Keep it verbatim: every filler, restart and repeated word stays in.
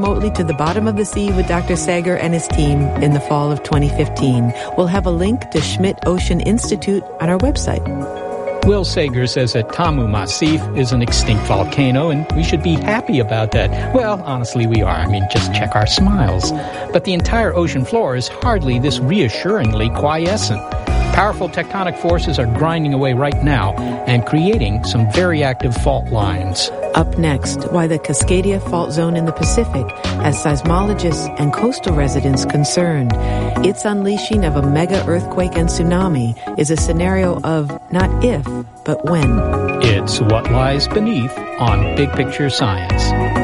remotely to the bottom of the sea with Doctor Sager and his team in the fall of twenty fifteen. We'll have a link to Schmidt Ocean Institute on our website. Will Sager says that Tamu Massif is an extinct volcano, and we should be happy about that. Well, honestly, we are. I mean, just check our smiles. But the entire ocean floor is hardly this reassuringly quiescent. Powerful tectonic forces are grinding away right now and creating some very active fault lines. Up next, why the Cascadia Fault Zone in the Pacific has seismologists and coastal residents concerned. Its unleashing of a mega earthquake and tsunami is a scenario of not if, but when. It's What Lies Beneath on Big Picture Science.